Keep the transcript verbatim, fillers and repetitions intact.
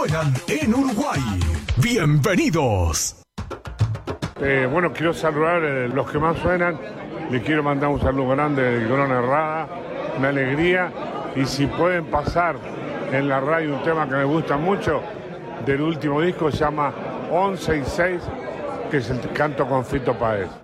suenan en Uruguay. Bienvenidos. Eh, bueno, quiero saludar a los que más suenan. Les quiero mandar un saludo grande de Corona Errada, una alegría. Y si pueden pasar en la radio un tema que me gusta mucho, del último disco, se llama once y seis, que es el canto con Fito Páez.